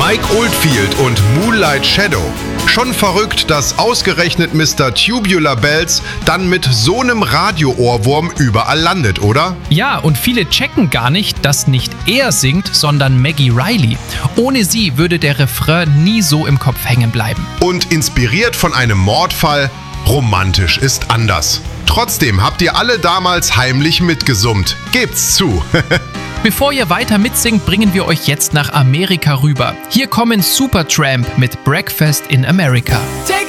Mike Oldfield und Moonlight Shadow. Schon verrückt, dass ausgerechnet Mr. Tubular Bells dann mit so einem Radio-Ohrwurm überall landet, oder? Ja, und viele checken gar nicht, dass nicht er singt, sondern Maggie Reilly. Ohne sie würde der Refrain nie so im Kopf hängen bleiben. Und inspiriert von einem Mordfall, romantisch ist anders. Trotzdem habt ihr alle damals heimlich mitgesummt. Gebt's zu. Bevor ihr weiter mitsingt, bringen wir euch jetzt nach Amerika rüber. Hier kommen Supertramp mit Breakfast in America. Take